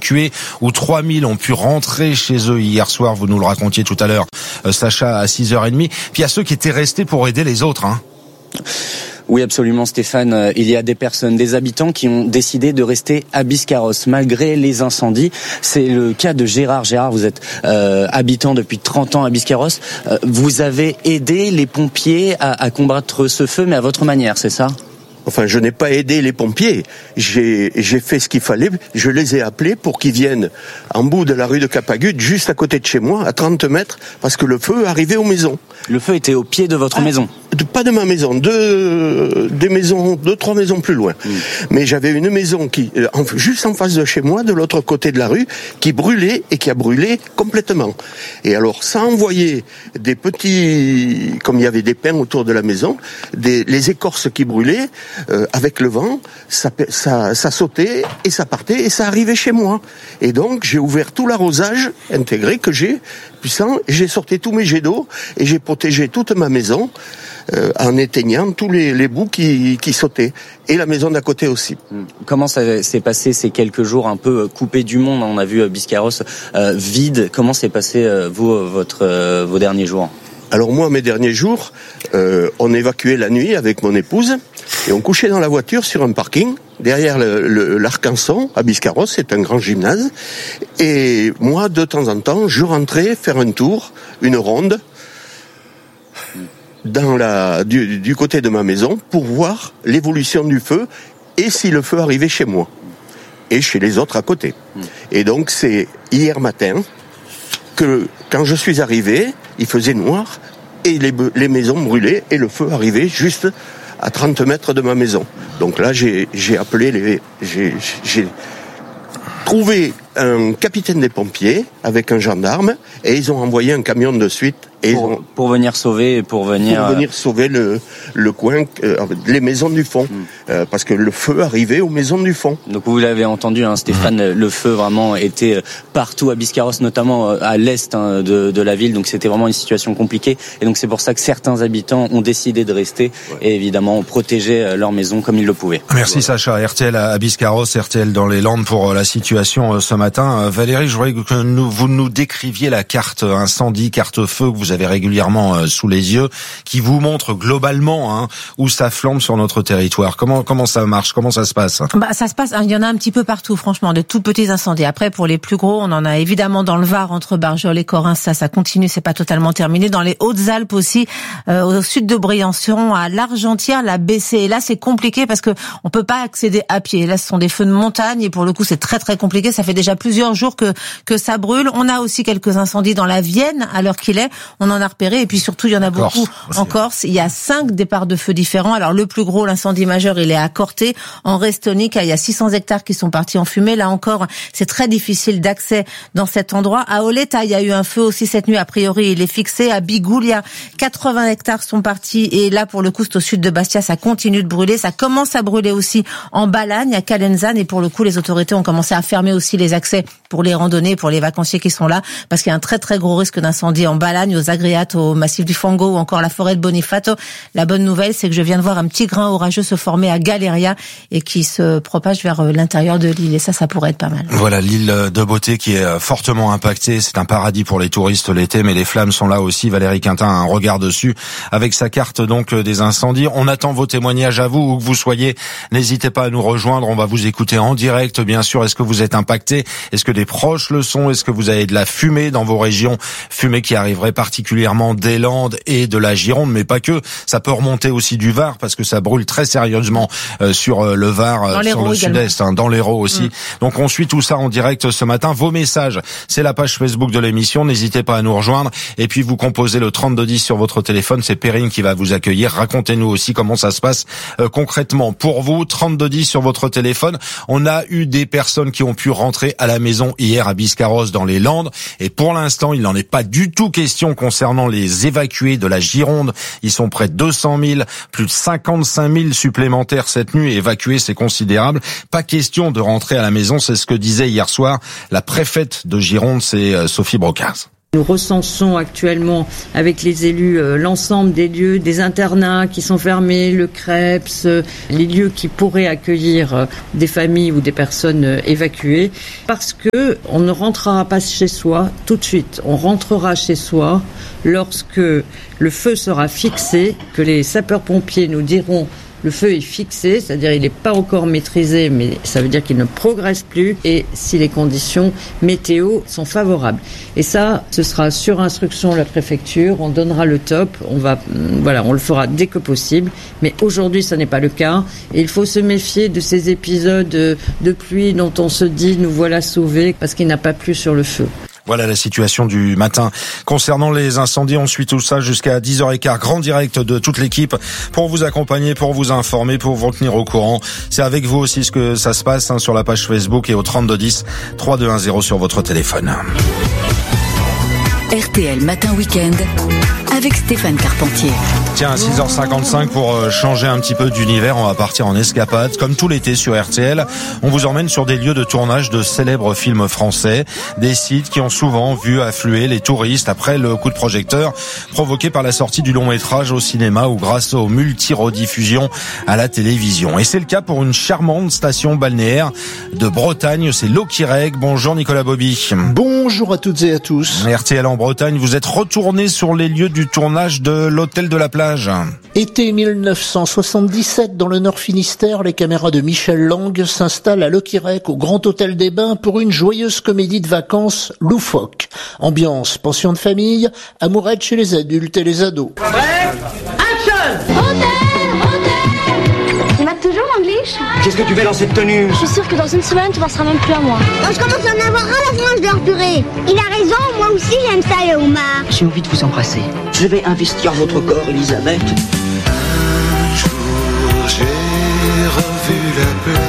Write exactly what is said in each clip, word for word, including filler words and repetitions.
évacués, où trois mille ont pu rentrer chez eux hier soir. Vous nous le racontiez tout à l'heure, euh, Sacha, à six heures trente. Puis il y a ceux qui étaient restés pour aider les autres, hein. Oui, absolument, Stéphane. Il y a des personnes, des habitants qui ont décidé de rester à Biscarrosse malgré les incendies. C'est le cas de Gérard. Gérard, vous êtes euh, habitant depuis trente ans à Biscarrosse. Euh, vous avez aidé les pompiers à, à combattre ce feu, mais à votre manière, c'est ça ? Enfin, je n'ai pas aidé les pompiers. J'ai, j'ai fait ce qu'il fallait. Je les ai appelés pour qu'ils viennent en bout de la rue de Capagut, juste à côté de chez moi, à trente mètres, parce que le feu arrivait aux maisons. Le feu était au pied de votre ah, maison ? de, Pas de ma maison, deux, des maisons, deux, trois maisons plus loin. Mmh. Mais j'avais une maison qui, en, juste en face de chez moi, de l'autre côté de la rue, qui brûlait et qui a brûlé complètement. Et alors, ça envoyait des petits, comme il y avait des pins autour de la maison, des, les écorces qui brûlaient. Euh, avec le vent, ça, ça, ça sautait et ça partait et ça arrivait chez moi. Et donc j'ai ouvert tout l'arrosage intégré que j'ai, puissant, et j'ai sorti tous mes jets d'eau et j'ai protégé toute ma maison euh, en éteignant tous les, les bouts qui, qui sautaient. Et la maison d'à côté aussi. Comment ça s'est passé ces quelques jours un peu coupés du monde ? On a vu Biscarrosse euh, vide. Comment s'est passé euh, vous, votre, euh, vos derniers jours ? Alors moi, mes derniers jours, euh, on évacuait la nuit avec mon épouse et on couchait dans la voiture sur un parking derrière le, le, l'Arcanson à Biscarrosse, c'est un grand gymnase. Et moi, de temps en temps, je rentrais faire un tour, une ronde, dans la, du, du côté de ma maison pour voir l'évolution du feu et si le feu arrivait chez moi et chez les autres à côté. Et donc c'est hier matin que quand je suis arrivé, il faisait noir et les, les maisons brûlaient et le feu arrivait juste à trente mètres de ma maison. Donc là, j'ai, j'ai appelé les, j'ai, j'ai trouvé un capitaine des pompiers avec un gendarme et ils ont envoyé un camion de suite. Et pour, ont, pour venir sauver et pour venir pour venir sauver le le coin, euh, les maisons du fond, mm. euh, parce que le feu arrivait aux maisons du fond. Donc vous l'avez entendu, hein, Stéphane, mm. le feu vraiment était partout à Biscarrosse, notamment à l'est hein, de de la ville. Donc c'était vraiment une situation compliquée. Et donc c'est pour ça que certains habitants ont décidé de rester ouais. et évidemment ont protégé leur maison comme ils le pouvaient. Merci voilà. Sacha. R T L à Biscarrosse, R T L dans les Landes pour la situation ce matin. Valérie, je voudrais que nous, vous nous décriviez la carte incendie, carte feu que vous avez régulièrement euh, sous les yeux, qui vous montre globalement hein, où ça flambe sur notre territoire. Comment comment ça marche? Comment ça se passe? Bah ça se passe. Il y en a un petit peu partout, franchement, de tout petits incendies. Après, pour les plus gros, on en a évidemment dans le Var entre Barjol et Correns. Ça, ça continue. C'est pas totalement terminé. Dans les Hautes-Alpes aussi, euh, au sud de Briançon, à l'Argentière, la B C. Et là, c'est compliqué parce que on peut pas accéder à pied. Là, ce sont des feux de montagne et pour le coup, c'est très très compliqué. Ça fait déjà plusieurs jours que que ça brûle. On a aussi quelques incendies dans la Vienne à l'heure qu'il est. On en a repéré et puis surtout il y en a beaucoup Corse, en Corse. Il y a cinq départs de feux différents. Alors le plus gros, l'incendie majeur, il est à Corté en Restonique. Il y a six cents hectares qui sont partis en fumée. Là encore, c'est très difficile d'accès dans cet endroit. À Oleta, il y a eu un feu aussi cette nuit. A priori, il est fixé. À Bigoul, il y a quatre-vingts hectares sont partis et là pour le coup, c'est au sud de Bastia, ça continue de brûler. Ça commence à brûler aussi en Balagne, à Calenzane et pour le coup, les autorités ont commencé à fermer aussi les accès pour les randonnées, pour les vacanciers qui sont là, parce qu'il y a un très très gros risque d'incendie en Balagne, aux Agriates, au massif du Fango ou encore la forêt de Bonifato. La bonne nouvelle, c'est que je viens de voir un petit grain orageux se former à Galeria et qui se propage vers l'intérieur de l'île. Et ça, ça pourrait être pas mal. Voilà, l'île de Beauté qui est fortement impactée. C'est un paradis pour les touristes l'été, mais les flammes sont là aussi. Valérie Quintin a un regard dessus avec sa carte donc des incendies. On attend vos témoignages à vous, où que vous soyez. N'hésitez pas à nous rejoindre. On va vous écouter en direct, bien sûr. Est-ce que vous êtes impacté? Est-ce que des proches le sont? Est-ce que vous avez de la fumée dans vos régions? Fumée qui arriverait particulièrement des Landes et de la Gironde, mais pas que. Ça peut remonter aussi du Var, parce que ça brûle très sérieusement euh, sur euh, le Var, euh, sur le sud-est, hein, dans l'Hérault aussi. Mmh. Donc on suit tout ça en direct ce matin. Vos messages, c'est la page Facebook de l'émission. N'hésitez pas à nous rejoindre. Et puis vous composez le trente-deux dix sur votre téléphone. C'est Perrine qui va vous accueillir. Racontez-nous aussi comment ça se passe euh, concrètement pour vous. trente-deux dix sur votre téléphone. On a eu des personnes qui ont pu rentrer à la maison hier à Biscarrosse dans les Landes. Et pour l'instant, il n'en est pas du tout question concernant les évacués de la Gironde. Ils sont près de deux cent mille, plus de cinquante-cinq mille supplémentaires cette nuit. Évacués, c'est considérable. Pas question de rentrer à la maison, c'est ce que disait hier soir la préfète de Gironde, c'est Sophie Brocaz. Nous recensons actuellement avec les élus euh, l'ensemble des lieux, des internats qui sont fermés, le CREPS, euh, les lieux qui pourraient accueillir euh, des familles ou des personnes euh, évacuées, parce que on ne rentrera pas chez soi tout de suite. On rentrera chez soi lorsque le feu sera fixé, que les sapeurs-pompiers nous diront le feu est fixé, c'est-à-dire il n'est pas encore maîtrisé, mais ça veut dire qu'il ne progresse plus, et si les conditions météo sont favorables. Et ça, ce sera sur instruction de la préfecture, on donnera le top, on va, voilà, on le fera dès que possible, mais aujourd'hui ça n'est pas le cas, et il faut se méfier de ces épisodes de pluie dont on se dit nous voilà sauvés parce qu'il n'a pas plu sur le feu. Voilà la situation du matin concernant les incendies. On suit tout ça jusqu'à dix heures quinze. Grand direct de toute l'équipe pour vous accompagner, pour vous informer, pour vous tenir au courant. C'est avec vous aussi ce que ça se passe hein, sur la page Facebook et au trente-deux dix, trois deux un zéro sur votre téléphone. R T L Matin Week-end avec Stéphane Carpentier. Tiens, à six heures cinquante-cinq, pour changer un petit peu d'univers, on va partir en escapade. Comme tout l'été sur R T L, on vous emmène sur des lieux de tournage de célèbres films français. Des sites qui ont souvent vu affluer les touristes après le coup de projecteur provoqué par la sortie du long métrage au cinéma ou grâce aux multi-rediffusions à la télévision. Et c'est le cas pour une charmante station balnéaire de Bretagne, c'est Locquirec. Bonjour Nicolas Bobby. Bonjour à toutes et à tous. R T L en Bretagne, vous êtes retourné sur les lieux du tournage de l'Hôtel de la Plage. Été mille neuf cent soixante-dix-sept, dans le Nord Finistère, les caméras de Michel Lang s'installent à Locquirec, au Grand Hôtel des Bains, pour une joyeuse comédie de vacances loufoque. Ambiance, pension de famille, amourette chez les adultes et les ados. Bref, action! Hôtel, hôtel! Tu vas toujours l'English? Qu'est-ce que tu fais dans cette tenue? Je suis sûre que dans une semaine, tu penseras même plus à moi. Quand je commence à en avoir ras la France de leur purée. Il a raison, moi aussi j'aime ça le homard. J'ai envie de vous embrasser. Je vais investir votre corps, Elisabeth. Un jour, j'ai revu la plage.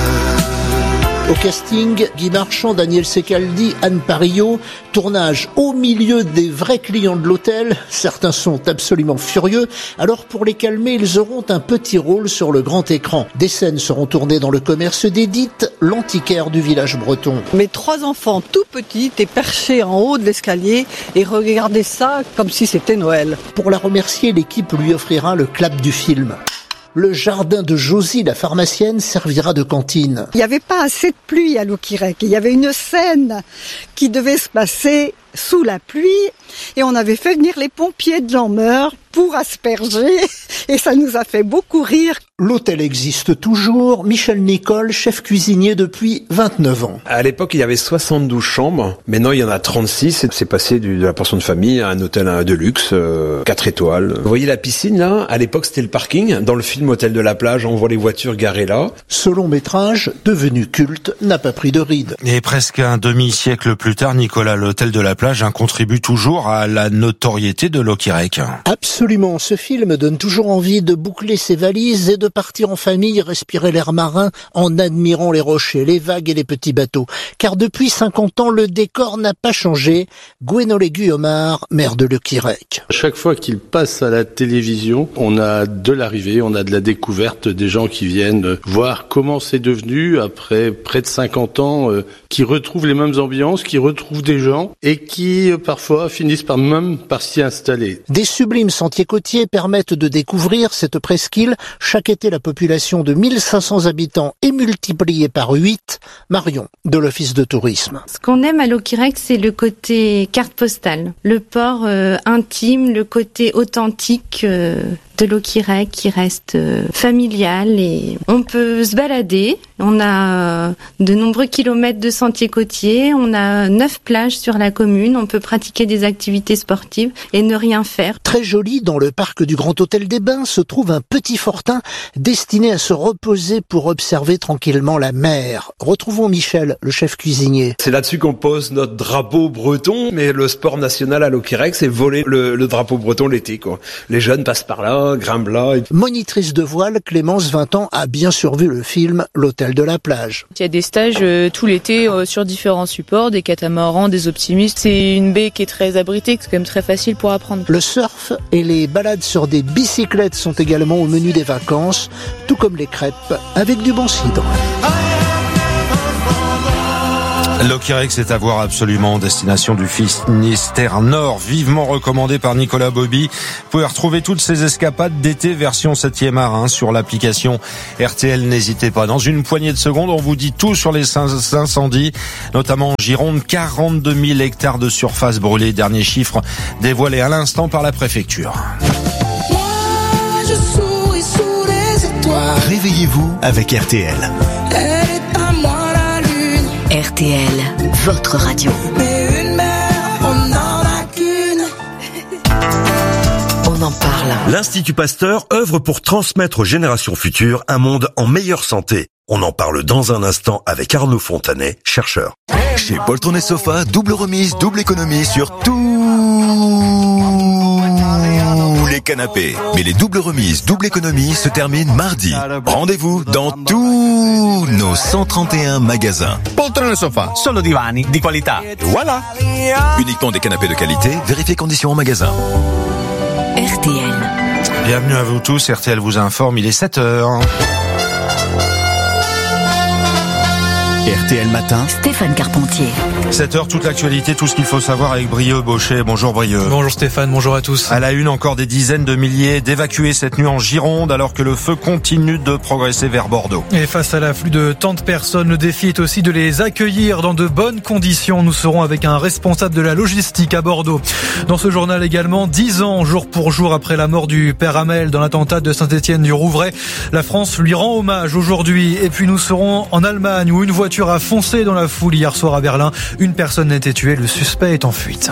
Au casting, Guy Marchand, Daniel Secaldi, Anne Parillo, tournage au milieu des vrais clients de l'hôtel. Certains sont absolument furieux, alors pour les calmer, ils auront un petit rôle sur le grand écran. Des scènes seront tournées dans le commerce d'Édith, l'antiquaire du village breton. Mes trois enfants tout petits étaient perchés en haut de l'escalier et regardaient ça comme si c'était Noël. Pour la remercier, l'équipe lui offrira le clap du film. Le jardin de Josie, la pharmacienne, servira de cantine. Il n'y avait pas assez de pluie à Locquirec. Il y avait une scène qui devait se passer sous la pluie et on avait fait venir les pompiers de Jean-Meur pour asperger et ça nous a fait beaucoup rire. L'hôtel existe toujours. Michel Nicole, chef cuisinier depuis vingt-neuf ans. À l'époque, il y avait soixante-douze chambres. Maintenant, il y en a trente-six. C'est passé du, de la pension de famille à un hôtel de luxe, euh, quatre étoiles. Vous voyez la piscine, là? À l'époque, c'était le parking. Dans le film Hôtel de la Plage, on voit les voitures garées là. Ce long métrage, devenu culte, n'a pas pris de ride. Et presque un demi-siècle plus tard, Nicolas, l'Hôtel de la Plage hein, contribue toujours à la notoriété de Locquirec. Absolument. Ce film donne toujours envie de boucler ses valises et de partir en famille, respirer l'air marin en admirant les rochers, les vagues et les petits bateaux. Car depuis cinquante ans, le décor n'a pas changé. Gwénolé Guillaumard, maire de Locquirec. Chaque fois qu'il passe à la télévision, on a de l'arrivée, on a de la découverte, des gens qui viennent voir comment c'est devenu après près de cinquante ans, euh, qui retrouvent les mêmes ambiances, qui retrouvent des gens et qui euh, parfois finissent par même par s'y installer. Des sublimes sentiers côtiers permettent de découvrir cette presqu'île. Chaque été, la population de mille cinq cents habitants est multipliée par huit. Marion, de l'Office de tourisme. Ce qu'on aime à Locquirec, c'est le côté carte postale, le port euh, intime, le côté authentique euh, de Locquirec qui reste euh, familial et on peut se balader. On a euh, de nombreux kilomètres de sentiers côtiers, on a neuf plages sur la commune, on peut pratiquer des activités sportives et ne rien faire. Très joli, dans le parc du Grand Hôtel des Bains se trouve un petit fortin destiné à se reposer pour observer tranquillement la mer. Retrouvons Michel, le chef cuisinier. C'est là-dessus qu'on pose notre drapeau breton, mais le sport national à Locquirec, c'est voler le, le drapeau breton l'été, quoi. Les jeunes passent par là, grimpent là. Et... Monitrice de voile, Clémence, vingt ans, a bien survu le film L'Hôtel de la Plage. Il y a des stages euh, tout l'été euh, sur différents supports, des catamarans, des optimistes. C'est une baie qui est très abritée, c'est quand même très facile pour apprendre. Le surf et les balades sur des bicyclettes sont également au menu des vacances, tout comme les crêpes avec du bon cidre. L'Okirex est à voir absolument, destination du Finistère Nord, vivement recommandé par Nicolas Bobby. Vous pouvez retrouver toutes ces escapades d'été version septième art hein, sur l'application R T L. N'hésitez pas. Dans une poignée de secondes, on vous dit tout sur les incendies, notamment en Gironde, quarante-deux mille hectares de surface brûlée. Dernier chiffre dévoilé à l'instant par la préfecture. Moi, je souris sous les étoiles. Réveillez-vous avec R T L. Elle est à moi la lune. R T L, votre radio. Mais une mère, on n'en a qu'une. On en parle. L'Institut Pasteur œuvre pour transmettre aux générations futures un monde en meilleure santé. On en parle dans un instant avec Arnaud Fontanet, chercheur. Chez Poltron et Sofa, double remise, double économie sur tous les canapés. Mais les doubles remises, double économie se terminent mardi. Rendez-vous dans tous nos cent trente et un magasins. Poltron et Sofa, solo divani di qualità. Voilà. Uniquement des canapés de qualité, vérifiez conditions en magasin. R T L. Bienvenue à vous tous, R T L vous informe, il est sept heures. R T L Matin, Stéphane Carpentier. sept heures, toute l'actualité, tout ce qu'il faut savoir avec Brieux Baucher. Bonjour Brieux. Bonjour Stéphane, bonjour à tous. À la une, encore des dizaines de milliers d'évacués cette nuit en Gironde alors que le feu continue de progresser vers Bordeaux. Et face à l'afflux de tant de personnes, le défi est aussi de les accueillir dans de bonnes conditions. Nous serons avec un responsable de la logistique à Bordeaux. Dans ce journal également, dix ans jour pour jour après la mort du père Hamel dans l'attentat de Saint-Étienne-du-Rouvray. La France lui rend hommage aujourd'hui. Et puis nous serons en Allemagne où une voiture a foncé dans la foule hier soir à Berlin. Une personne a été tuée, le suspect est en fuite.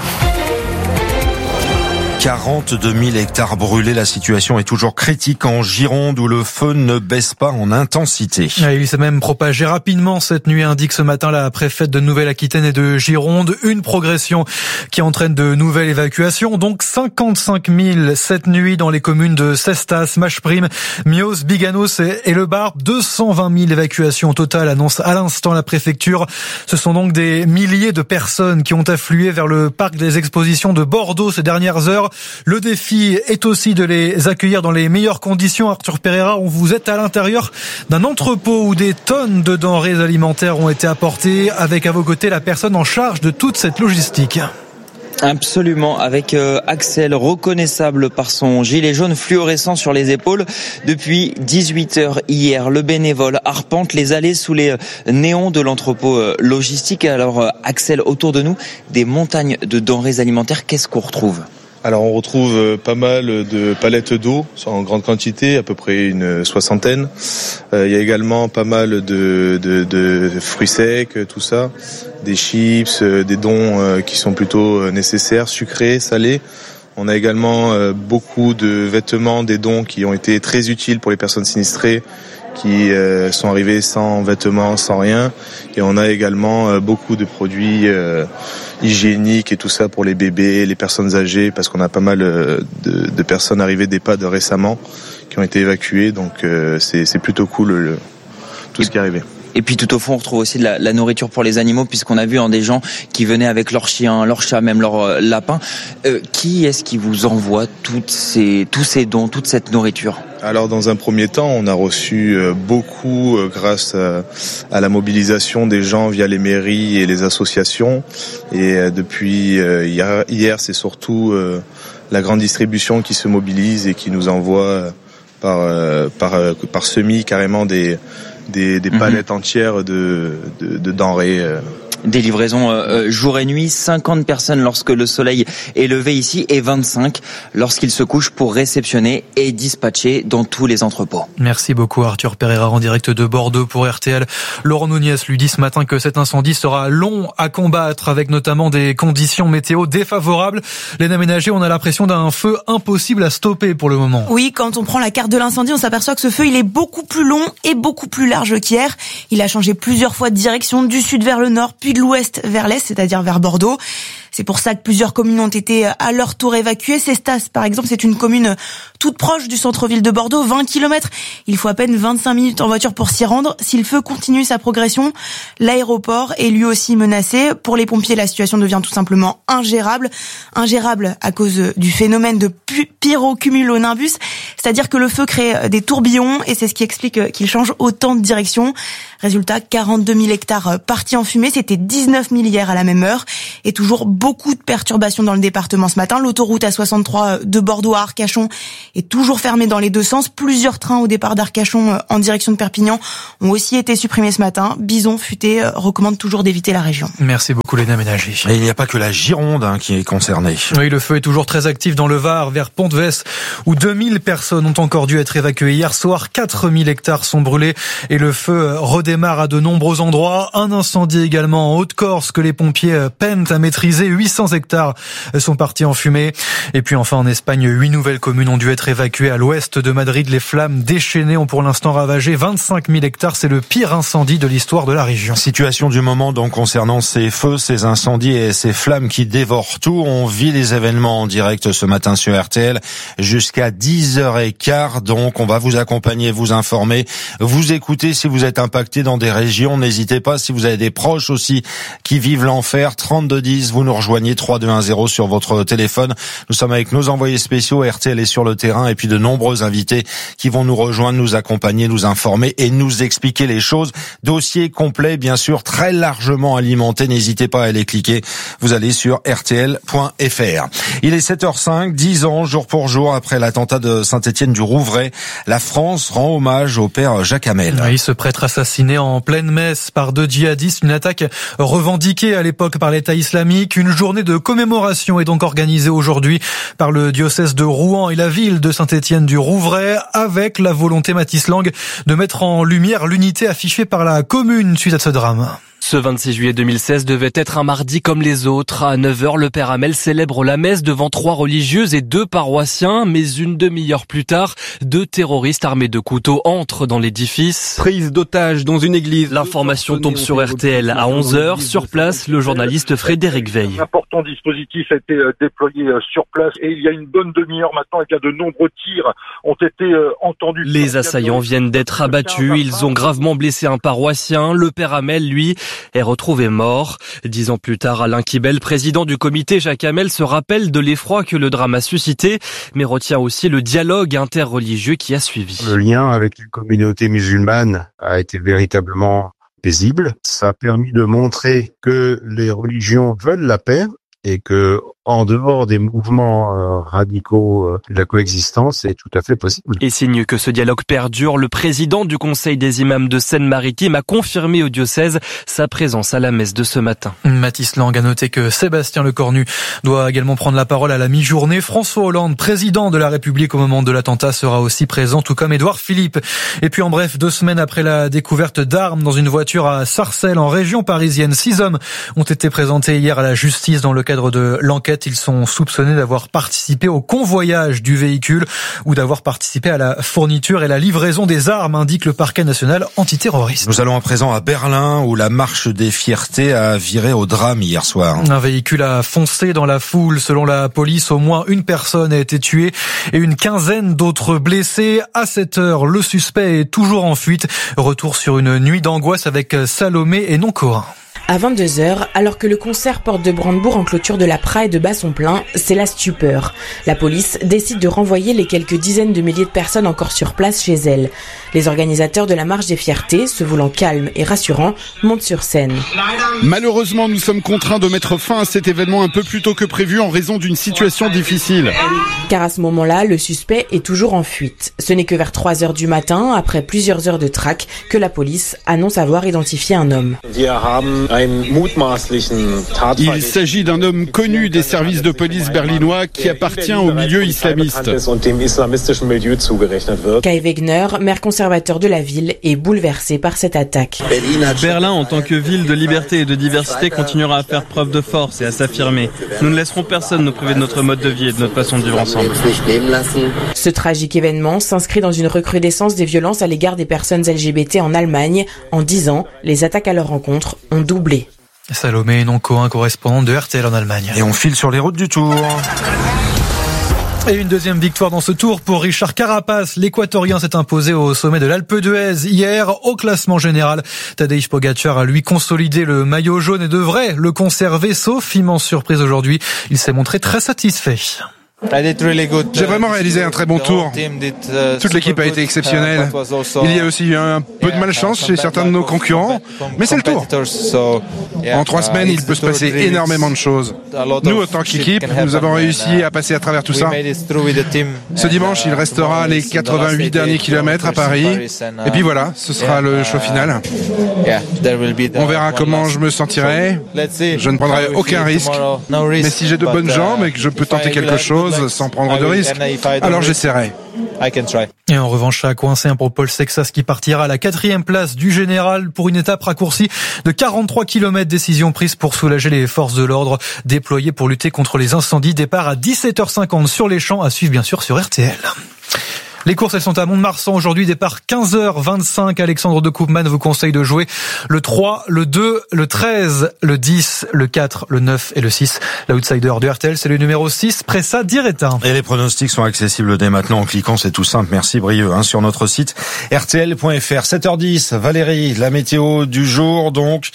quarante-deux mille hectares brûlés, la situation est toujours critique en Gironde où le feu ne baisse pas en intensité. Il s'est même propagé rapidement cette nuit, indique ce matin la préfète de Nouvelle-Aquitaine et de Gironde. Une progression qui entraîne de nouvelles évacuations, donc cinquante-cinq mille cette nuit dans les communes de Cestas, Macheprim, Mios, Biganos et Le Barbe. deux cent vingt mille évacuations au total, annonce à l'instant la préfecture. Ce sont donc des milliers de personnes qui ont afflué vers le parc des expositions de Bordeaux ces dernières heures. Le défi est aussi de les accueillir dans les meilleures conditions. Arthur Pereira, vous êtes à l'intérieur d'un entrepôt où des tonnes de denrées alimentaires ont été apportées, avec à vos côtés la personne en charge de toute cette logistique. Absolument, avec euh, Axel, reconnaissable par son gilet jaune fluorescent sur les épaules. Depuis dix-huit heures hier, le bénévole arpente les allées sous les euh, néons de l'entrepôt euh, logistique. Alors euh, Axel, autour de nous, des montagnes de denrées alimentaires, qu'est-ce qu'on retrouve ? Alors on retrouve pas mal de palettes d'eau en grande quantité, à peu près une soixantaine. Euh, il y a également pas mal de, de, de fruits secs, tout ça, des chips, des dons euh, qui sont plutôt nécessaires, sucrés, salés. On a également euh, beaucoup de vêtements, des dons qui ont été très utiles pour les personnes sinistrées, qui euh, sont arrivés sans vêtements, sans rien. Et on a également euh, beaucoup de produits euh, hygiéniques et tout ça pour les bébés, les personnes âgées, parce qu'on a pas mal euh, de, de personnes arrivées d'EHPAD récemment qui ont été évacuées. Donc euh, c'est, c'est plutôt cool le, tout ce qui est arrivé. Et puis tout au fond, on retrouve aussi de la, la nourriture pour les animaux, puisqu'on a vu hein, des gens qui venaient avec leurs chiens, leurs chats, même leurs euh, lapins. Euh, qui est-ce qui vous envoie toutes ces, tous ces dons, toute cette nourriture ? Alors dans un premier temps, on a reçu euh, beaucoup euh, grâce à, à la mobilisation des gens via les mairies et les associations. Et euh, depuis euh, hier, hier, c'est surtout euh, la grande distribution qui se mobilise et qui nous envoie par, euh, par, euh, par semis carrément des... des, des palettes mmh. entières de, de, de denrées. Euh. Des livraisons euh, jour et nuit, cinquante personnes lorsque le soleil est levé ici et vingt-cinq lorsqu'il se couche pour réceptionner et dispatcher dans tous les entrepôts. Merci beaucoup Arthur Pereira en direct de Bordeaux pour R T L. Laurent Nunez lui dit ce matin que cet incendie sera long à combattre avec notamment des conditions météo défavorables. Léna Ménager, on a l'impression d'un feu impossible à stopper pour le moment. Oui, quand on prend la carte de l'incendie, on s'aperçoit que ce feu il est beaucoup plus long et beaucoup plus large qu'hier. Il a changé plusieurs fois de direction du sud vers le nord puis de l'ouest vers l'est, c'est-à-dire vers Bordeaux. C'est pour ça que plusieurs communes ont été à leur tour évacuées. Cestas, par exemple, c'est une commune toute proche du centre-ville de Bordeaux, vingt kilomètres. Il faut à peine vingt-cinq minutes en voiture pour s'y rendre. Si le feu continue sa progression, l'aéroport est lui aussi menacé. Pour les pompiers, la situation devient tout simplement ingérable. Ingérable à cause du phénomène de pyrocumulonimbus, c'est-à-dire que le feu crée des tourbillons et c'est ce qui explique qu'il change autant de direction. Résultat, quarante-deux mille hectares partis en fumée, c'était dix-neuf mille hier à la même heure. Et toujours beaucoup de perturbations dans le département ce matin. L'autoroute A soixante-trois de Bordeaux à Arcachon est toujours fermée dans les deux sens. Plusieurs trains au départ d'Arcachon en direction de Perpignan ont aussi été supprimés ce matin. Bison Futé recommande toujours d'éviter la région. Merci beaucoup Léna Ménager. Et il n'y a pas que la Gironde hein, qui est concernée. Oui, le feu est toujours très actif dans le Var, vers Pont-de-Vesse, où deux mille personnes ont encore dû être évacuées. Hier soir, quatre mille hectares sont brûlés et le feu redémarre à de nombreux endroits. Un incendie également en Haute-Corse que les pompiers peinent à maîtriser. huit cents hectares sont partis en fumée. Et puis enfin en Espagne, huit nouvelles communes ont dû être évacuées à l'ouest de Madrid. Les flammes déchaînées ont pour l'instant ravagé vingt-cinq mille hectares. C'est le pire incendie de l'histoire de la région. Situation du moment donc concernant ces feux, ces incendies et ces flammes qui dévorent tout. On vit les événements en direct ce matin sur R T L jusqu'à dix heures quinze. Donc on va vous accompagner, vous informer, vous écouter si vous êtes impacté dans des régions. N'hésitez pas si vous avez des proches aussi qui vivent l'enfer. trente-deux dix, vous nous rejoignez, trois deux un zéro sur votre téléphone. Nous sommes avec nos envoyés spéciaux. R T L est sur le terrain et puis de nombreux invités qui vont nous rejoindre, nous accompagner, nous informer et nous expliquer les choses. Dossier complet, bien sûr, très largement alimenté. N'hésitez pas à aller cliquer. Vous allez sur R T L point F R. Il est sept heures cinq, dix ans, jour pour jour, après l'attentat de Saint-Étienne-du-Rouvray. La France rend hommage au père Jacques Hamel. Oui, ce prêtre assassiné en pleine messe par deux djihadistes, une attaque revendiquée à l'époque par l'État islamique. Une journée de commémoration est donc organisée aujourd'hui par le diocèse de Rouen et la ville de Saint-Étienne-du-Rouvray, avec la volonté, Mathis Lang, de mettre en lumière l'unité affichée par la commune suite à ce drame. Ce vingt-six juillet deux mille seize devait être un mardi comme les autres. À neuf heures, le père Hamel célèbre la messe devant trois religieuses et deux paroissiens. Mais une demi-heure plus tard, deux terroristes armés de couteaux entrent dans l'édifice. Prise d'otages dans une église. L'information tombe sur R T L à onze heures. Sur place, le journaliste Frédéric Veil. Un important dispositif a été déployé sur place et il y a une bonne demi-heure maintenant et de nombreux tirs ont été entendus. Les assaillants viennent d'être abattus. Ils ont gravement blessé un paroissien. Le père Hamel, lui, est retrouvé mort. Dix ans plus tard, Alain Kibel, président du comité Jacques Hamel, se rappelle de l'effroi que le drame a suscité, mais retient aussi le dialogue interreligieux qui a suivi. Le lien avec la communauté musulmane a été véritablement paisible. Ça a permis de montrer que les religions veulent la paix et que, en dehors des mouvements euh, radicaux euh, de la coexistence, c'est tout à fait possible. Et signe que ce dialogue perdure, le président du Conseil des imams de Seine-Maritime a confirmé au diocèse sa présence à la messe de ce matin. Mathis Lang a noté que Sébastien Lecornu doit également prendre la parole à la mi-journée. François Hollande, président de la République au moment de l'attentat, sera aussi présent, tout comme Édouard Philippe. Et puis en bref, deux semaines après la découverte d'armes dans une voiture à Sarcelles, en région parisienne, six hommes ont été présentés hier à la justice dans le cadre de l'enquête. Ils sont soupçonnés d'avoir participé au convoyage du véhicule ou d'avoir participé à la fourniture et la livraison des armes, indique le parquet national antiterroriste. Nous allons à présent à Berlin où la marche des fiertés a viré au drame hier soir. Un véhicule a foncé dans la foule. Selon la police, au moins une personne a été tuée et une quinzaine d'autres blessés. À cette heure, le suspect est toujours en fuite. Retour sur une nuit d'angoisse avec Salomé et non Corin. À vingt-deux heures, alors que le concert Porte de Brandebourg en clôture de la Praille de Basson-Plein, c'est la stupeur. La police décide de renvoyer les quelques dizaines de milliers de personnes encore sur place chez elle. Les organisateurs de la Marche des Fiertés, se voulant calmes et rassurants, montent sur scène. Malheureusement, nous sommes contraints de mettre fin à cet événement un peu plus tôt que prévu en raison d'une situation difficile. Car à ce moment-là, le suspect est toujours en fuite. Ce n'est que vers trois heures du matin, après plusieurs heures de traque, que la police annonce avoir identifié un homme. Il s'agit d'un homme connu des services de police berlinois qui appartient au milieu islamiste. Kai Wegner, maire conservateur de la ville, est bouleversé par cette attaque. Berlin, en tant que ville de liberté et de diversité, continuera à faire preuve de force et à s'affirmer. Nous ne laisserons personne nous priver de notre mode de vie et de notre façon de vivre ensemble. Ce tragique événement s'inscrit dans une recrudescence des violences à l'égard des personnes L G B T en Allemagne. En dix ans, les attaques à leur encontre ont doublé. Salomé Noncoin, correspondante de R T L en Allemagne. Et on file sur les routes du Tour. Et une deuxième victoire dans ce tour pour Richard Carapaz. L'Équatorien s'est imposé au sommet de l'Alpe d'Huez hier. Au classement général, Tadej Pogačar a lui consolidé le maillot jaune et devrait le conserver, sauf immense surprise aujourd'hui. Il s'est montré très satisfait. J'ai vraiment réalisé un très bon tour. Toute l'équipe a été exceptionnelle. Il y a aussi eu un peu de malchance chez certains de nos concurrents, mais c'est le tour. En trois semaines, il peut se passer énormément de choses. Nous, en tant qu'équipe, nous avons réussi à passer à travers tout ça. Ce dimanche, il restera les quatre-vingt-huit derniers kilomètres à Paris. Et puis voilà, ce sera le show final. On verra comment je me sentirai. Je ne prendrai aucun risque. Mais si j'ai de bonnes jambes et que je peux tenter quelque chose, sans prendre de risques, alors j'essaierai. Et en revanche, ça a coincé pour Paul Sexas qui partira à la quatrième place du général pour une étape raccourcie de quarante-trois kilomètres. Décision prise pour soulager les forces de l'ordre déployées pour lutter contre les incendies. Départ à dix-sept heures cinquante sur les champs, à suivre bien sûr sur R T L. Les courses, elles sont à Mont-de-Marsan aujourd'hui, départ quinze heures vingt-cinq. Alexandre de Koopman vous conseille de jouer le trois, le deux, le treize, le dix, le quatre, le neuf et le six. L'outsider de R T L, c'est le numéro six, Pressa Diretin. Et les pronostics sont accessibles dès maintenant en cliquant, c'est tout simple, merci Brieux, hein, sur notre site R T L point F R. sept heures dix, Valérie, la météo du jour, donc,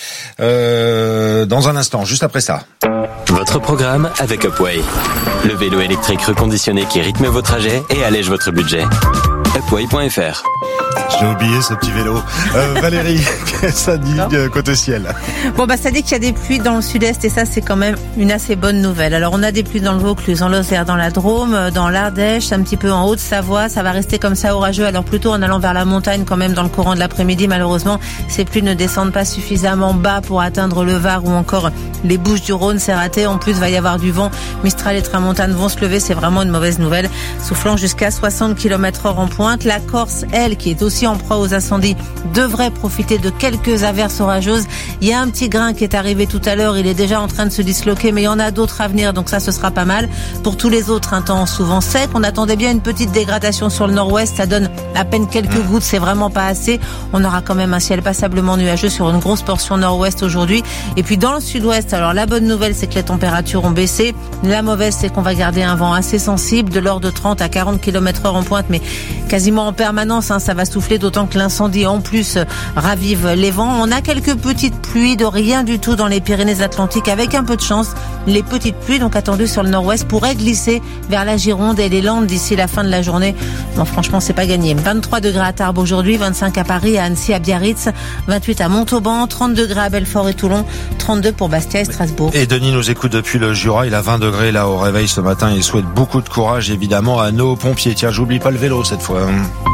euh, dans un instant, juste après ça. Votre programme avec Upway. Le vélo électrique reconditionné qui rythme vos trajets et allège votre budget. upway point F R. J'ai oublié ce petit vélo. Euh, Valérie, qu'est-ce que ça dit euh, côté ciel? Bon, bah, ça dit qu'il y a des pluies dans le sud-est et ça, c'est quand même une assez bonne nouvelle. Alors, on a des pluies dans le Vaucluse, en Lozère, dans la Drôme, dans l'Ardèche, un petit peu en Haute-Savoie. Ça va rester comme ça orageux. Alors, plutôt en allant vers la montagne quand même dans le courant de l'après-midi. Malheureusement, ces pluies ne descendent pas suffisamment bas pour atteindre le Var ou encore les Bouches-du-Rhône. C'est raté. En plus, il va y avoir du vent. Mistral et Tramontane vont se lever. C'est vraiment une mauvaise nouvelle. Soufflant jusqu'à soixante kilomètres heure en pointe. La Corse, elle, qui est aussi en proie aux incendies, devrait profiter de quelques averses orageuses. Il y a un petit grain qui est arrivé tout à l'heure, il est déjà en train de se disloquer, mais il y en a d'autres à venir, donc ça, ce sera pas mal. Pour tous les autres, un temps souvent sec. On attendait bien une petite dégradation sur le nord-ouest, ça donne à peine quelques gouttes, c'est vraiment pas assez. On aura quand même un ciel passablement nuageux sur une grosse portion nord-ouest aujourd'hui. Et puis dans le sud-ouest, alors la bonne nouvelle, c'est que les températures ont baissé. La mauvaise, c'est qu'on va garder un vent assez sensible, de l'ordre de trente à quarante kilomètres heure en pointe, mais quasiment en permanence, hein, ça va souffler, d'autant que l'incendie en plus ravive les vents. On a quelques petites pluies de rien du tout dans les Pyrénées-Atlantiques, avec un peu de chance. Les petites pluies donc attendues sur le nord-ouest pourraient glisser vers la Gironde et les Landes d'ici la fin de la journée. Bon, franchement, c'est pas gagné. vingt-trois degrés à Tarbes aujourd'hui, vingt-cinq à Paris, à Annecy, à Biarritz, vingt-huit à Montauban, trente degrés à Belfort et Toulon, trente-deux pour Bastia et Strasbourg. Et Denis nous écoute depuis le Jura, il a vingt degrés là au réveil ce matin. Il souhaite beaucoup de courage évidemment à nos pompiers. Tiens, j'oublie pas le vélo cette fois.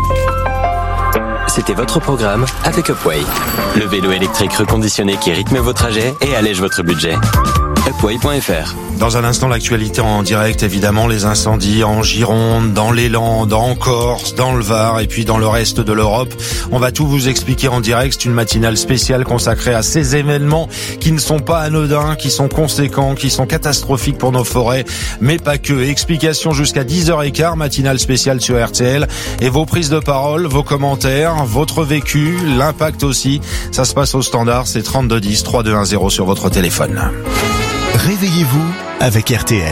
C'était votre programme avec Upway. Le vélo électrique reconditionné qui rythme vos trajets et allège votre budget. upway point F R. Dans un instant, l'actualité en direct, évidemment, les incendies en Gironde, dans les Landes, en Corse, dans le Var et puis dans le reste de l'Europe. On va tout vous expliquer en direct. C'est une matinale spéciale consacrée à ces événements qui ne sont pas anodins, qui sont conséquents, qui sont catastrophiques pour nos forêts, mais pas que. Explication jusqu'à dix heures quinze, matinale spéciale sur R T L. Et vos prises de parole, vos commentaires, votre vécu, l'impact aussi. Ça se passe au standard, c'est trente-deux dix, trois deux un zéro sur votre téléphone. Réveillez-vous avec R T L.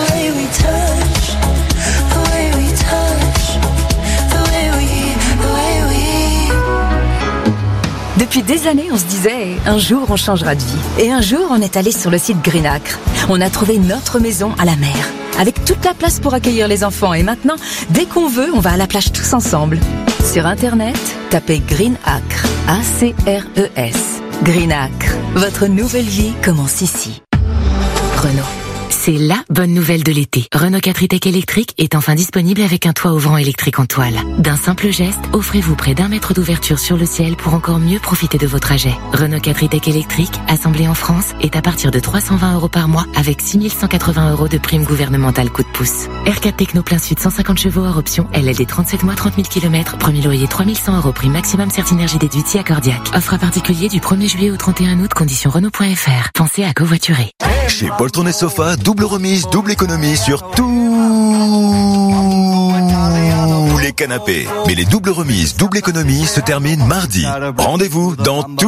Depuis des années, on se disait, un jour on changera de vie. Et un jour, on est allé sur le site Greenacre. On a trouvé notre maison à la mer, avec toute la place pour accueillir les enfants. Et maintenant, dès qu'on veut, on va à la plage tous ensemble. Sur Internet, tapez Greenacre, A C R E S. Greenacre, votre nouvelle vie commence ici. Renault. C'est la bonne nouvelle de l'été. Renault quatre e-Tech électrique est enfin disponible avec un toit ouvrant électrique en toile. D'un simple geste, offrez-vous près d'un mètre d'ouverture sur le ciel pour encore mieux profiter de vos trajets. Renault quatre e-Tech électrique, assemblé en France, est à partir de trois cent vingt euros par mois avec six mille cent quatre-vingts euros de prime gouvernementale coup de pouce. R quatre Techno plein sud cent cinquante chevaux hors option, L L D trente-sept mois trente mille kilomètres, premier loyer trois mille cent euros, prime maximum Certinergie déduite si accordiaque. Offre à particulier du premier juillet au trente et un août, conditions Renault point F R. Pensez à covoiturer. Chez Poltron et Sofa, double remise, double économie sur tous les canapés. Mais les doubles remises, double économie se terminent mardi. Rendez-vous dans tous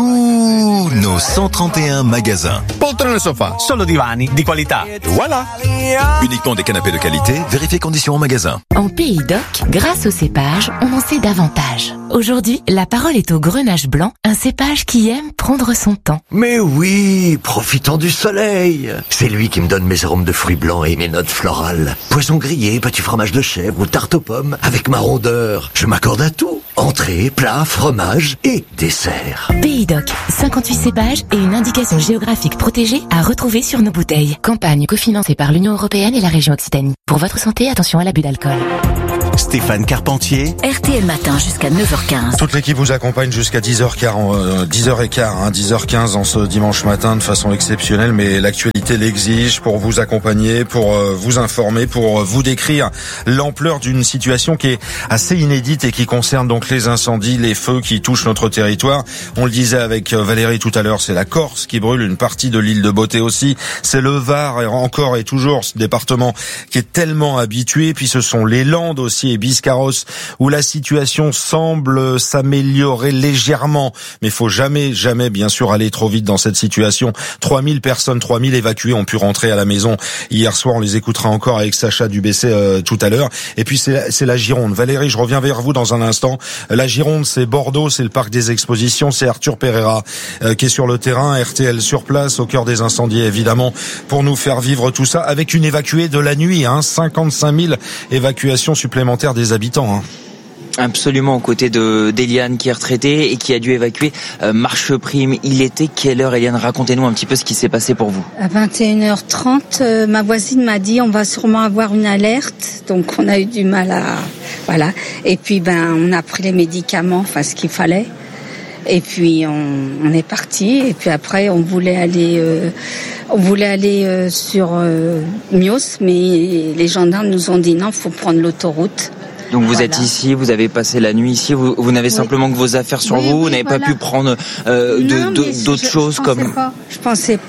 tous nos cent trente et un magasins. Poltrone sofa, solo divani di qualità. Voilà. Uniquement des canapés de qualité, vérifiez conditions en magasin. En Pays d'Oc, grâce au cépage, on en sait davantage. Aujourd'hui, la parole est au grenache blanc, un cépage qui aime prendre son temps. Mais oui, profitant du soleil. C'est lui qui me donne mes arômes de fruits blancs et mes notes florales. Poisson grillé, petit fromage de chèvre ou tarte aux pommes avec ma rondeur. Je m'accorde à tout. Entrée, plat, fromage et dessert. Pays d'Oc, cinquante-huit cépages et une indication géographique protégée à retrouver sur nos bouteilles. Campagne cofinancée par l'Union européenne et la région Occitanie. Pour votre santé, attention à l'abus d'alcool. Stéphane Carpentier. R T L Matin jusqu'à neuf heures quinze. Toute l'équipe vous accompagne jusqu'à dix heures quinze, euh, dix heures quinze, hein, dix heures quinze en ce dimanche matin de façon exceptionnelle, mais l'actualité l'exige pour vous accompagner, pour euh, vous informer, pour euh, vous décrire l'ampleur d'une situation qui est assez inédite et qui concerne donc les incendies, les feux qui touchent notre territoire. On le disait avec Valérie tout à l'heure, c'est la Corse qui brûle, une partie de l'île de Beauté aussi, c'est le Var et encore et toujours ce département qui est tellement habitué, puis ce sont les Landes aussi et Biscarrosse où la situation semble s'améliorer légèrement, mais il faut jamais, jamais bien sûr aller trop vite dans cette situation. trois mille personnes, trois mille évacués ont pu rentrer à la maison hier soir, on les écoutera encore avec Sacha Dubessé euh, tout à l'heure. Et puis c'est, c'est la Gironde. Valérie, je reviens vers vous dans un instant. La Gironde, c'est Bordeaux, c'est le parc des expositions, c'est Arthur Pereira euh, qui est sur le terrain, R T L sur place, au cœur des incendies évidemment, pour nous faire vivre tout ça avec une évacuée de la nuit, hein, cinquante-cinq mille évacuations supplémentaires des habitants. Hein. Absolument, aux côtés de d'Eliane qui est retraitée et qui a dû évacuer euh, Marcheprime. Il était quelle heure, Eliane? Racontez-nous un petit peu ce qui s'est passé pour vous. À vingt et une heures trente, euh, ma voisine m'a dit on va sûrement avoir une alerte. Donc on a eu du mal à... Voilà. Et puis ben on a pris les médicaments, enfin ce qu'il fallait. Et puis on, on est parti. Et puis après on voulait aller... Euh, On voulait aller euh, sur euh, Mios, mais les gendarmes nous ont dit non, faut prendre l'autoroute. Donc vous voilà. êtes ici, vous avez passé la nuit ici, vous, vous n'avez oui. simplement que vos affaires sur oui, vous, oui, vous n'avez voilà. pas pu prendre euh, non, de, de, d'autres je, choses je comme. Pas. Je pensais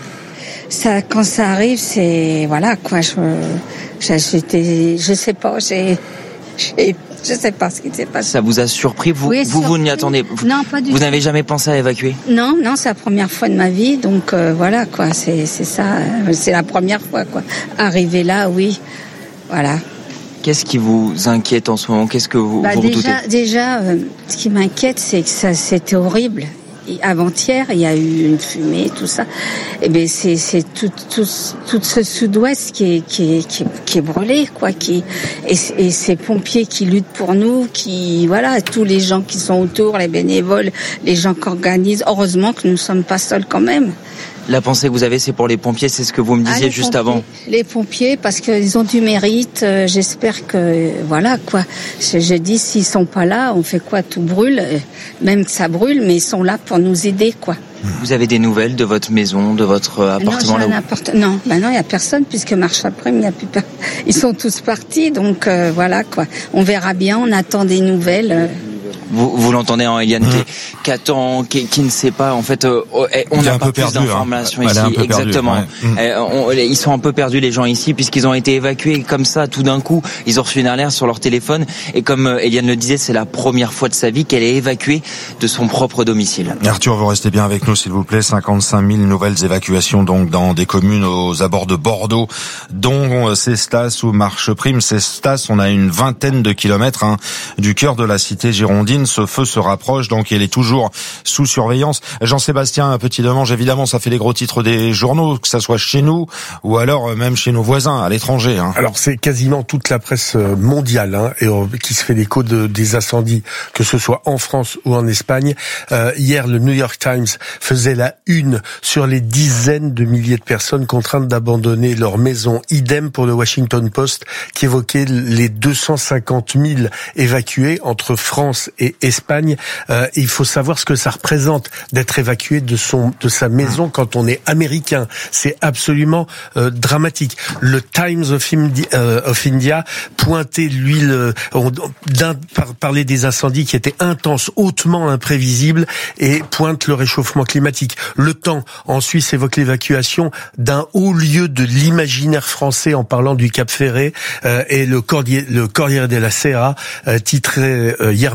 ça quand ça arrive, c'est voilà quoi. Je, je j'étais, je sais pas, j'ai, j'ai je sais pas ce qui s'est passé. Ça vous a surpris? Vous, oui, vous, vous n'y attendez vous, Non, pas du Vous tout. n'avez jamais pensé à évacuer? Non, non, c'est la première fois de ma vie, donc euh, voilà quoi. C'est, c'est ça, c'est la première fois quoi. Arriver là, oui, voilà. Qu'est-ce qui vous inquiète en ce moment? Qu'est-ce que vous, bah, vous redoutez? Déjà, déjà euh, ce qui m'inquiète, c'est que ça, c'était horrible. Avant-hier, il y a eu une fumée, tout ça. Et ben c'est c'est tout tout tout ce sud-ouest qui est qui est qui est, qui est brûlé quoi, qui et, et ces pompiers qui luttent pour nous, qui voilà, tous les gens qui sont autour, les bénévoles, les gens qui organisent. Heureusement que nous sommes pas seuls quand même. La pensée que vous avez, c'est pour les pompiers, c'est ce que vous me disiez ah, juste pompiers, avant. Les pompiers, parce qu'ils ont du mérite. Euh, j'espère que voilà quoi. Je, je dis s'ils sont pas là, on fait quoi? Tout brûle, même que ça brûle, mais ils sont là pour nous aider quoi. Vous avez des nouvelles de votre maison, de votre appartement? Non, là où... appart... non, bah non, il y a personne puisque Marcheprime, il y a plus per... ils sont tous partis, donc euh, voilà quoi. On verra bien, on attend des nouvelles. Euh... Vous, vous l'entendez en Eliane, mmh. qui, attend, qui, qui ne sait pas. En fait, euh, on n'a pas plus perdu, d'informations hein. ici. Exactement. Perdu, ouais. mmh. on, ils sont un peu perdus les gens ici puisqu'ils ont été évacués comme ça tout d'un coup. Ils ont reçu une alerte sur leur téléphone et comme Eliane le disait, c'est la première fois de sa vie qu'elle est évacuée de son propre domicile. Arthur, vous restez bien avec nous s'il vous plaît. cinquante-cinq mille nouvelles évacuations donc dans des communes aux abords de Bordeaux, dont Cestas ou Marcheprime. Cestas, on a une vingtaine de kilomètres hein, du cœur de la cité girondine. Ce feu se rapproche, donc il est toujours sous surveillance. Jean-Sébastien Petit-Demange, évidemment, ça fait les gros titres des journaux, que ça soit chez nous ou alors même chez nos voisins à l'étranger. Hein. Alors c'est quasiment toute la presse mondiale hein, et, euh, qui se fait l'écho de, des incendies, que ce soit en France ou en Espagne. Euh, hier, le New York Times faisait la une sur les dizaines de milliers de personnes contraintes d'abandonner leur maison. Idem pour le Washington Post qui évoquait les deux cent cinquante mille évacués entre France et Espagne. Euh, il faut savoir ce que ça représente d'être évacué de son de sa maison quand on est américain. C'est absolument euh, dramatique. Le Times of India, euh, of India pointait lui le, on, d'un, par, parlait des incendies qui étaient intenses, hautement imprévisibles et pointe le réchauffement climatique. Le Temps en Suisse évoque l'évacuation d'un haut lieu de l'imaginaire français en parlant du Cap Ferré euh, et le Corriere, le Corriere della Sera euh, titrait euh, hier matin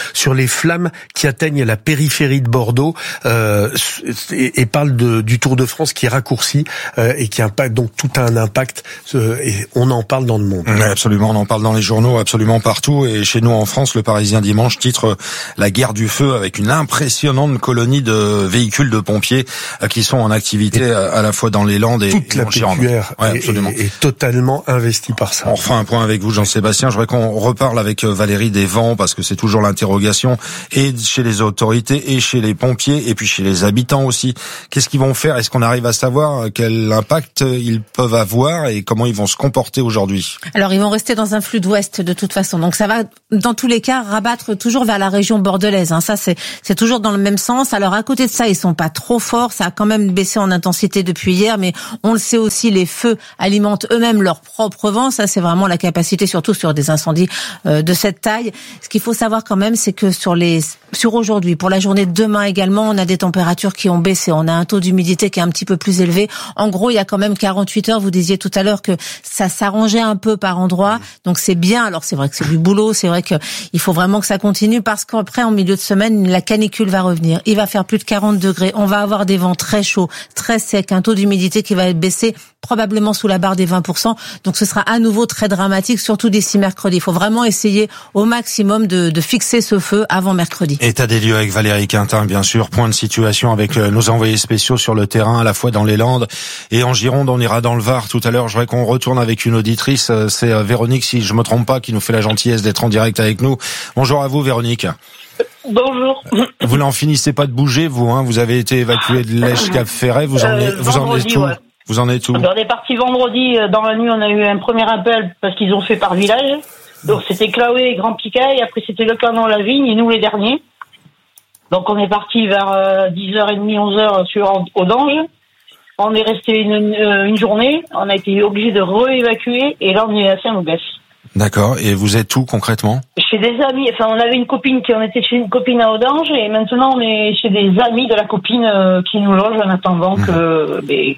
sur les flammes qui atteignent la périphérie de Bordeaux euh, et, et parle de, du Tour de France qui est raccourci euh, et qui impacte donc tout a un impact euh, et on en parle dans le monde. Oui, absolument, on en parle dans les journaux absolument partout et chez nous en France, le Parisien dimanche titre la guerre du feu avec une impressionnante colonie de véhicules de pompiers qui sont en activité et à la fois dans les Landes et toute la P Q R ouais, est, est, est totalement investie par ça. On refera un point avec vous, Jean-Sébastien. Je voudrais qu'on reparle avec Valérie des vents parce que c'est toujours l'interrogation et chez les autorités et chez les pompiers et puis chez les habitants aussi. Qu'est-ce qu'ils vont faire? Est-ce qu'on arrive à savoir quel impact ils peuvent avoir et comment ils vont se comporter aujourd'hui? Alors ils vont rester dans un flux d'ouest de toute façon. Donc ça va dans tous les cas rabattre toujours vers la région bordelaise. Hein. Ça c'est c'est toujours dans le même sens. Alors à côté de ça, ils sont pas trop forts. Ça a quand même baissé en intensité depuis hier, mais on le sait aussi, les feux alimentent eux-mêmes leur propre vent. Ça c'est vraiment la capacité, surtout sur des incendies euh, de cette taille. Ce qu'il faut savoir quand même, c'est que sur les sur aujourd'hui, pour la journée de demain également, on a des températures qui ont baissé. On a un taux d'humidité qui est un petit peu plus élevé. En gros, il y a quand même quarante-huit heures. Vous disiez tout à l'heure que ça s'arrangeait un peu par endroits. Donc c'est bien. Alors c'est vrai que c'est du boulot. C'est vrai que il faut vraiment que ça continue parce qu'après, en milieu de semaine, la canicule va revenir. Il va faire plus de quarante degrés. On va avoir des vents très chauds, très secs, un taux d'humidité qui va baisser probablement sous la barre des vingt pour cent. Donc ce sera à nouveau très dramatique, surtout d'ici mercredi. Il faut vraiment essayer au maximum de, de fixer ce feu avant mercredi. État des lieux avec Valérie Quintin, bien sûr. Point de situation avec nos envoyés spéciaux sur le terrain, à la fois dans les Landes et en Gironde. On ira dans le Var tout à l'heure. Je voudrais qu'on retourne avec une auditrice. C'est Véronique, si je me trompe pas, qui nous fait la gentillesse d'être en direct avec nous. Bonjour à vous, Véronique. Bonjour. Vous n'en finissez pas de bouger, vous, hein. Vous avez été évacué de l'Esch-Cap-Ferret. Vous en êtes, euh, vous en êtes où? Ouais. Vous en êtes où? On est parti vendredi, dans la nuit, on a eu un premier appel parce qu'ils ont fait par village. Donc c'était Claoué et Grand Picaille, après c'était Le Canon, La Vigne et nous les derniers. Donc on est parti vers euh, dix heures trente, onze heures sur Audange. On est resté une, une, une journée, on a été obligé de réévacuer et là on est à Saint-Loubès. D'accord, et vous êtes où concrètement? Chez des amis, enfin on avait une copine qui on était chez une copine à Audange et maintenant on est chez des amis de la copine euh, qui nous logent en attendant mmh. que ben,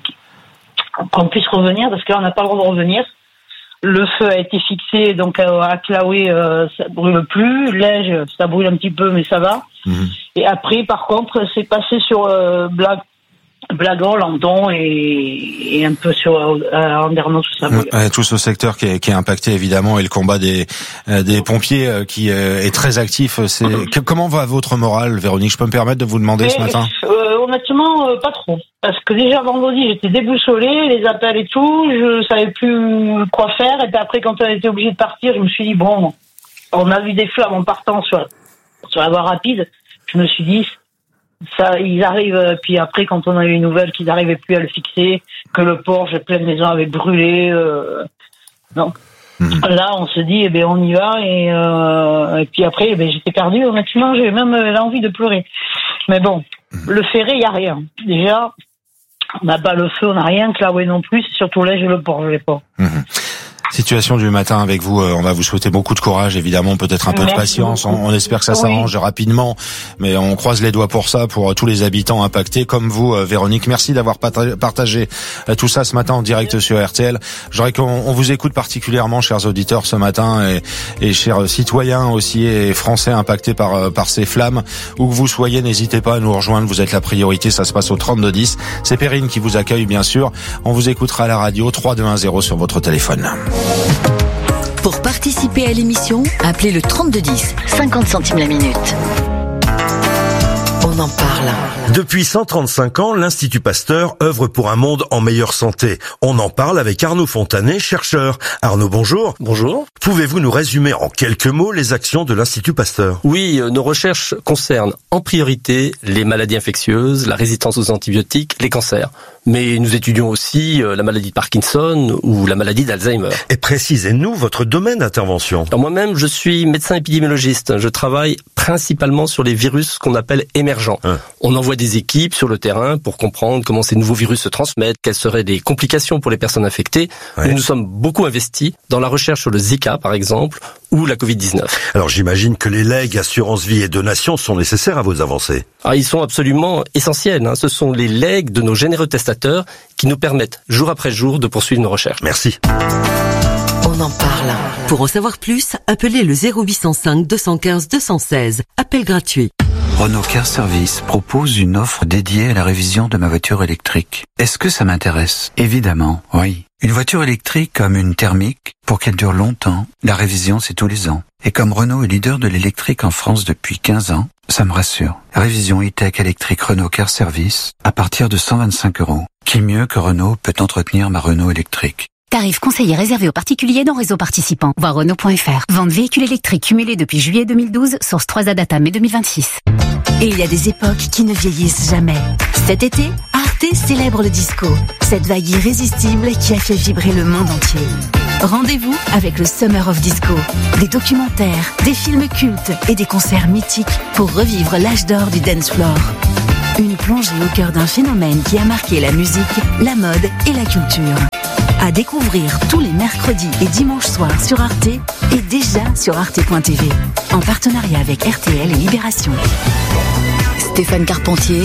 qu'on puisse revenir parce que là on n'a pas le droit de revenir. Le feu a été fixé donc à, à Claoué, euh, ça brûle plus. L'Ège, ça brûle un petit peu mais ça va. Mmh. Et après par contre c'est passé sur euh, Blague. Blagon, Landon et, et un peu sur euh, Andernos, tout ça. Euh, tout ce secteur qui est, qui est impacté évidemment et le combat des euh, des pompiers euh, qui euh, est très actif. C'est que, comment va votre morale, Véronique? Je peux me permettre de vous demander mais, ce matin? euh, Honnêtement, euh, pas trop. Parce que déjà vendredi, j'étais déboussolée, les appels et tout, je savais plus quoi faire. Et puis après, quand on était obligé de partir, je me suis dit bon, on a vu des flammes en partant sur sur la voie rapide. Je me suis dit ça, ils arrivent, puis après, quand on a eu une nouvelle qu'ils n'arrivaient plus à le fixer, que le Porsche, plein de maisons avait brûlé, euh, donc, mmh. là, on se dit, eh ben, on y va, et, euh, et puis après, eh ben, j'étais perdu, honnêtement, j'ai même l'envie de pleurer. Mais bon, mmh. le ferré, il n'y a rien. Déjà, on n'a pas le feu, on n'a rien, Claoué non plus, c'est surtout là, j'ai le Porsche, je l'ai pas. Mmh. Situation du matin avec vous, on va vous souhaiter beaucoup de courage, évidemment, peut-être un peu Merci de patience. On, on espère que ça oui. s'arrange rapidement, mais on croise les doigts pour ça, pour tous les habitants impactés, comme vous, Véronique. Merci d'avoir partagé tout ça ce matin en direct sur R T L. J'aurais qu'on on vous écoute particulièrement, chers auditeurs, ce matin, et, et chers citoyens aussi, et français impactés par par ces flammes. Où que vous soyez, n'hésitez pas à nous rejoindre. Vous êtes la priorité. Ça se passe au trente-deux dix. C'est Perrine qui vous accueille, bien sûr. On vous écoutera à la radio, trois deux un zéro sur votre téléphone. Pour participer à l'émission, appelez le trente-deux dix, cinquante centimes la minute. On en parle. Depuis cent trente-cinq ans, l'Institut Pasteur œuvre pour un monde en meilleure santé. On en parle avec Arnaud Fontanet, chercheur. Arnaud, bonjour. Bonjour. Pouvez-vous nous résumer en quelques mots les actions de l'Institut Pasteur? Oui, nos recherches concernent en priorité les maladies infectieuses, la résistance aux antibiotiques, les cancers. Mais nous étudions aussi la maladie de Parkinson ou la maladie d'Alzheimer. Et précisez-nous votre domaine d'intervention. Alors moi-même, je suis médecin épidémiologiste. Je travaille principalement sur les virus qu'on appelle émergents. Hein. On envoie des équipes sur le terrain pour comprendre comment ces nouveaux virus se transmettent, quelles seraient les complications pour les personnes infectées. Ouais. Nous nous sommes beaucoup investis dans la recherche sur le Zika, par exemple, ou la covid dix-neuf. Alors j'imagine que les legs, assurance vie et donations sont nécessaires à vos avancées. Ah, ils sont absolument essentiels. Hein. Ce sont les legs de nos généreux testateurs qui nous permettent jour après jour de poursuivre nos recherches. Merci. On en parle. Pour en savoir plus, appelez le zéro huit cent cinq deux cent quinze deux cent seize. Appel gratuit. Renault Car Service propose une offre dédiée à la révision de ma voiture électrique. Est-ce que ça m'intéresse? Évidemment, oui. Une voiture électrique comme une thermique, pour qu'elle dure longtemps, la révision c'est tous les ans. Et comme Renault est leader de l'électrique en France depuis quinze ans, ça me rassure. Révision e-tech électrique Renault Car Service à partir de cent vingt-cinq euros. Qui mieux que Renault peut entretenir ma Renault électrique? Tarif conseillé réservé aux particuliers dans réseau participant. Voir Renault point F R. Vente véhicule électrique cumulé depuis juillet deux mille douze, source trois A Data mai deux mille vingt-six. Et il y a des époques qui ne vieillissent jamais. Cet été, Arte célèbre le disco. Cette vague irrésistible qui a fait vibrer le monde entier. Rendez-vous avec le Summer of Disco. Des documentaires, des films cultes et des concerts mythiques pour revivre l'âge d'or du dance floor. Une plongée au cœur d'un phénomène qui a marqué la musique, la mode et la culture. À découvrir tous les mercredis et dimanches soirs sur Arte et déjà sur arte point t v. En partenariat avec R T L et Libération. Stéphane Carpentier,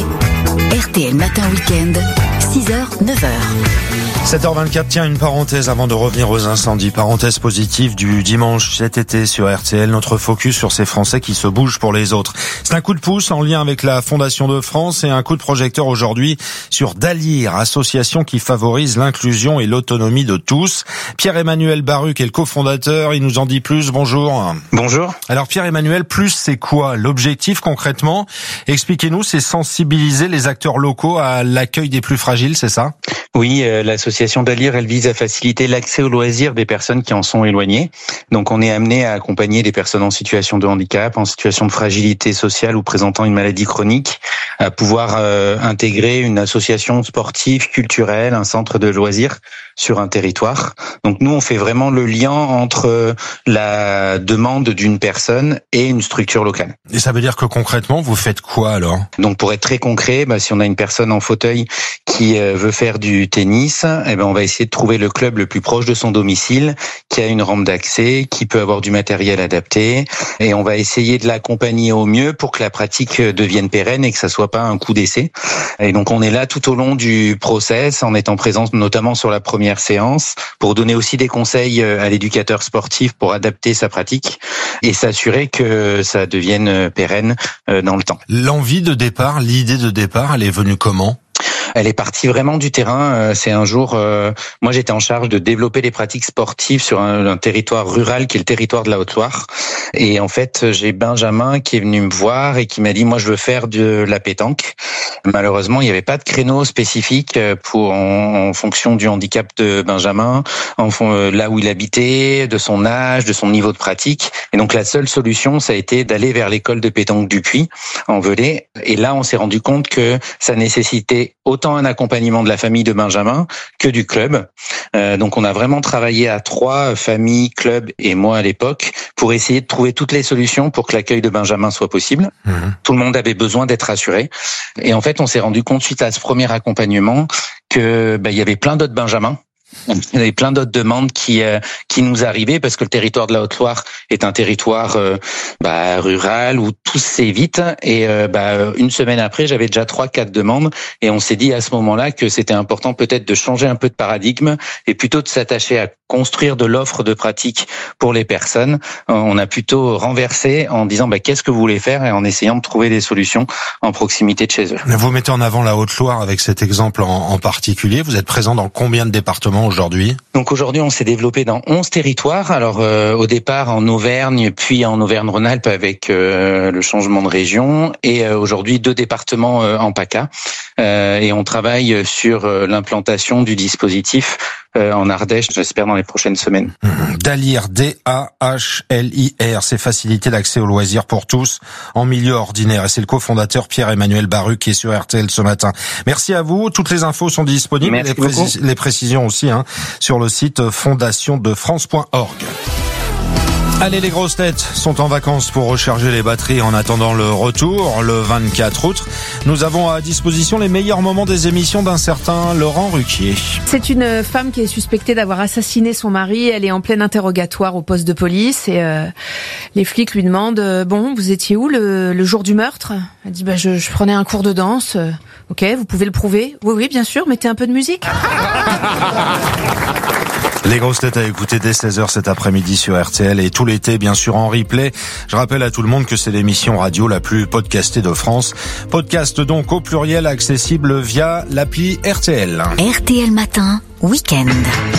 R T L Matin Week-end, six heures neuf heures. sept heures vingt-quatre, tiens, une parenthèse avant de revenir aux incendies. Parenthèse positive du dimanche cet été sur R T L, notre focus sur ces Français qui se bougent pour les autres. C'est un coup de pouce en lien avec la Fondation de France et un coup de projecteur aujourd'hui sur Dalir, association qui favorise l'inclusion et l'autonomie de tous. Pierre-Emmanuel Baruc est le cofondateur, il nous en dit plus, bonjour. Bonjour. Alors Pierre-Emmanuel, plus c'est quoi l'objectif concrètement? Expliquez-nous, c'est sensibiliser les acteurs locaux à l'accueil des plus fragiles, c'est ça? Oui, euh, l'association Dalir, elle vise à faciliter l'accès aux loisirs des personnes qui en sont éloignées. Donc on est amené à accompagner les personnes en situation de handicap, en situation de fragilité sociale ou présentant une maladie chronique, à pouvoir euh, intégrer une association sportive, culturelle, un centre de loisirs sur un territoire. Donc nous, on fait vraiment le lien entre la demande d'une personne et une structure locale. Et ça veut dire que concrètement, vous faites quoi alors? Donc pour être très concret, bah, si on a une personne en fauteuil qui euh, veut faire du tennis, eh ben on va essayer de trouver le club le plus proche de son domicile, qui a une rampe d'accès, qui peut avoir du matériel adapté, et on va essayer de l'accompagner au mieux pour que la pratique devienne pérenne et que ça soit pas un coup d'essai. Et donc on est là tout au long du process, en étant présent notamment sur la première séance, pour donner aussi des conseils à l'éducateur sportif pour adapter sa pratique et s'assurer que ça devienne pérenne dans le temps. L'envie de départ, l'idée de départ, elle est venue comment ? Elle est partie vraiment du terrain. C'est un jour, euh, moi j'étais en charge de développer les pratiques sportives sur un, un territoire rural qui est le territoire de la Haute-Loire. Et en fait, j'ai Benjamin qui est venu me voir et qui m'a dit, moi je veux faire de la pétanque. Malheureusement, il n'y avait pas de créneau spécifique pour en, en fonction du handicap de Benjamin, en fond, là où il habitait, de son âge, de son niveau de pratique. Et donc la seule solution, ça a été d'aller vers l'école de pétanque du Puy, en Velay. Et là, on s'est rendu compte que ça nécessitait autant un accompagnement de la famille de Benjamin que du club. Euh, donc on a vraiment travaillé à trois, famille, club et moi à l'époque, pour essayer de trouver toutes les solutions pour que l'accueil de Benjamin soit possible. Mmh. Tout le monde avait besoin d'être rassuré. Et en fait, on s'est rendu compte suite à ce premier accompagnement que bah, il y avait plein d'autres Benjamins. Il y avait plein d'autres demandes qui euh, qui nous arrivaient parce que le territoire de la Haute-Loire est un territoire euh, bah, rural où tout s'évite. Et euh, bah, une semaine après, j'avais déjà trois, quatre demandes et on s'est dit à ce moment-là que c'était important peut-être de changer un peu de paradigme et plutôt de s'attacher à construire de l'offre de pratique pour les personnes. On a plutôt renversé en disant bah, qu'est-ce que vous voulez faire et en essayant de trouver des solutions en proximité de chez eux. Vous mettez en avant la Haute-Loire avec cet exemple en, en particulier. Vous êtes présent dans combien de départements aujourd'hui? Donc aujourd'hui, on s'est développé dans onze territoires. Alors euh, au départ en Auvergne, puis en Auvergne-Rhône-Alpes avec euh, le changement de région, et euh, aujourd'hui deux départements euh, en PACA. Euh, et on travaille sur euh, l'implantation du dispositif euh, en Ardèche, j'espère dans les prochaines semaines. Mmh. Dalir, D A H L I R, c'est faciliter l'accès aux loisirs pour tous en milieu ordinaire. Et c'est le cofondateur Pierre-Emmanuel Baruc qui est sur R T L ce matin. Merci à vous. Toutes les infos sont disponibles, les, précis- les précisions aussi hein, sur le site fondation de france point org. Allez, les grosses têtes sont en vacances pour recharger les batteries en attendant le retour, le vingt-quatre août. Nous avons à disposition les meilleurs moments des émissions d'un certain Laurent Ruquier. C'est une femme qui est suspectée d'avoir assassiné son mari. Elle est en plein interrogatoire au poste de police et euh, les flics lui demandent euh, « Bon, vous étiez où le, le jour du meurtre ?» Elle dit bah, « je, je prenais un cours de danse. » « Ok, vous pouvez le prouver ?»« Oui, oui, bien sûr, mettez un peu de musique. » Les grosses têtes à écouter dès seize heures cet après-midi sur R T L et tout l'été bien sûr en replay. Je rappelle à tout le monde que c'est l'émission radio la plus podcastée de France. Podcast donc au pluriel accessible via l'appli R T L. R T L Matin, week-end.